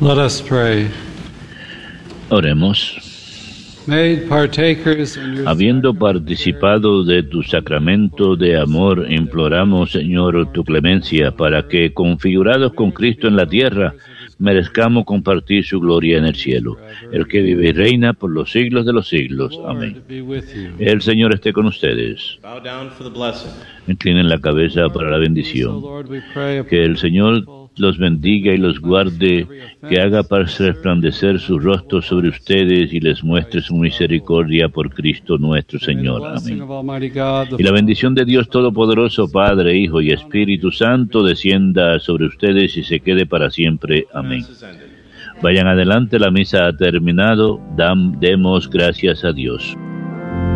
Let us pray. Oremos. Made partakers in your Habiendo participado de tu sacramento de amor, imploramos, Señor, tu clemencia, para que, configurados con Cristo en la tierra, merezcamos compartir su gloria en el cielo, el que vive y reina por los siglos de los siglos. Amén. Lord, be with you. El Señor esté con ustedes. Bow down for the blessing. Inclinen la cabeza para la So, bendición. Lord, we pray Que el Señor los bendiga y los guarde, que haga resplandecer su rostro sobre ustedes y les muestre su misericordia por Cristo nuestro Señor. Amén. Y la bendición de Dios Todopoderoso, Padre, Hijo y Espíritu Santo, descienda sobre ustedes y se quede para siempre. Amén. Vayan adelante, la misa ha terminado. Demos gracias a Dios.